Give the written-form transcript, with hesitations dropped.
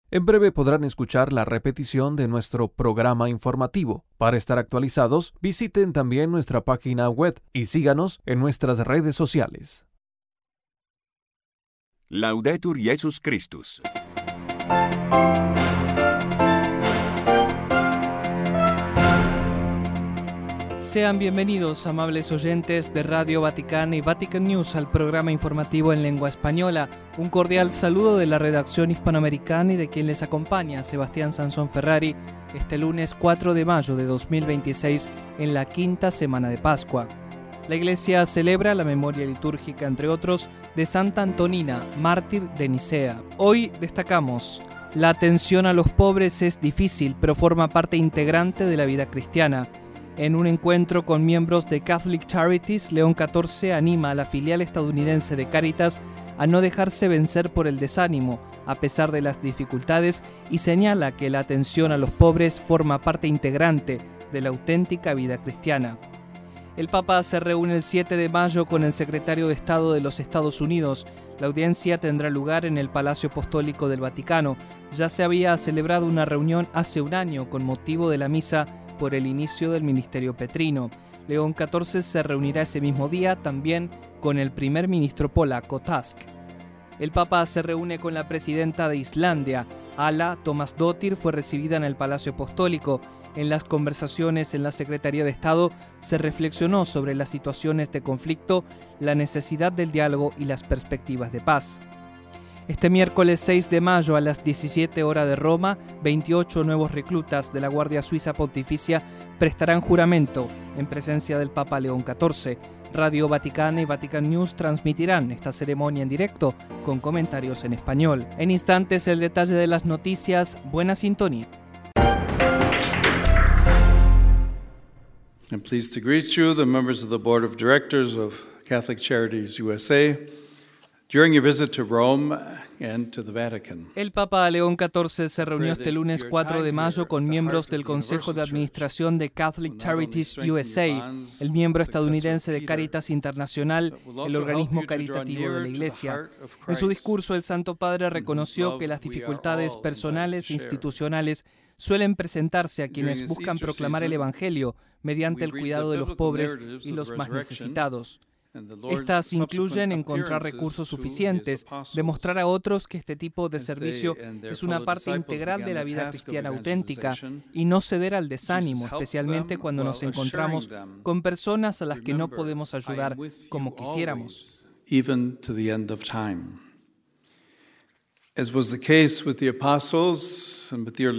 En breve podrán escuchar la repetición de nuestro programa informativo. Para estar actualizados, visiten también nuestra página web y síganos en nuestras redes sociales. Laudetur Jesus Christus. Sean bienvenidos, amables oyentes de Radio Vaticana y Vatican News, al programa informativo en lengua española. Un cordial saludo de la redacción hispanoamericana y de quien les acompaña, Sebastián Sansón Ferrari, este lunes 4 de mayo de 2026, en la quinta semana de Pascua. La Iglesia celebra la memoria litúrgica, entre otros, de Santa Antonina, mártir de Nicea. Hoy destacamos: la atención a los pobres es difícil, pero forma parte integrante de la vida cristiana. En un encuentro con miembros de Catholic Charities, León XIV anima a la filial estadounidense de Cáritas a no dejarse vencer por el desánimo, a pesar de las dificultades, y señala que la atención a los pobres forma parte integrante de la auténtica vida cristiana. El Papa se reúne el 7 de mayo con el secretario de Estado de los Estados Unidos. La audiencia tendrá lugar en el Palacio Apostólico del Vaticano. Ya se había celebrado una reunión hace un año con motivo de la misa por el inicio del ministerio petrino. León XIV se reunirá ese mismo día también con el primer ministro polaco Tusk. El Papa se reúne con la presidenta de Islandia. Ala Tómasdóttir fue recibida en el Palacio Apostólico. En las conversaciones en la Secretaría de Estado se reflexionó sobre las situaciones de conflicto, la necesidad del diálogo y las perspectivas de paz. Este miércoles 6 de mayo a las 17 horas de Roma, 28 nuevos reclutas de la Guardia Suiza Pontificia prestarán juramento en presencia del Papa León XIV. Radio Vaticana y Vatican News transmitirán esta ceremonia en directo con comentarios en español. En instantes el detalle de las noticias. Buena sintonía. I'm pleased to greet you, the members of the Board of Directors of Catholic Charities USA, during your visit to Rome and to the Vatican. El Papa León XIV se reunió este lunes 4 de mayo con miembros del Consejo de Administración de Catholic Charities USA, el miembro estadounidense de Cáritas Internacional, el organismo caritativo de la Iglesia. En su discurso, el Santo Padre reconoció que las dificultades personales e institucionales suelen presentarse a quienes buscan proclamar el Evangelio mediante el cuidado de los pobres y los más necesitados. Estas incluyen encontrar recursos suficientes, demostrar a otros que este tipo de servicio es una parte integral de la vida cristiana auténtica y no ceder al desánimo, especialmente cuando nos encontramos con personas a las que no podemos ayudar como quisiéramos. As was the case with the apostles and with the early